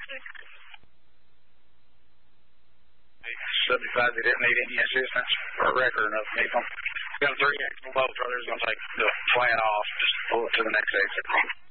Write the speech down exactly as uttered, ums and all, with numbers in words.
Subdivided, they didn't need any assistance or a record enough people. Got a three axle boat, brother's going to take the flat off, just pull it to the next exit.